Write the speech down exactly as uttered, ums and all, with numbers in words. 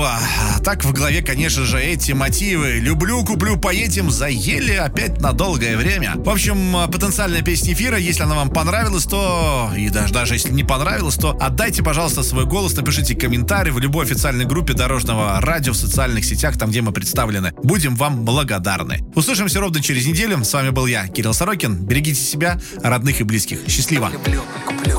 А так в голове, конечно же, эти мотивы «люблю, куплю, поедем» заели опять на долгое время. В общем, потенциальная песня эфира, если она вам понравилась, то... И даже, даже если не понравилась, то отдайте, пожалуйста, свой голос, напишите комментарий в любой официальной группе Дорожного радио в социальных сетях, там, где мы представлены. Будем вам благодарны. Услышимся ровно через неделю. С вами был я, Кирилл Сорокин. Берегите себя, родных и близких. Счастливо! Люблю, куплю.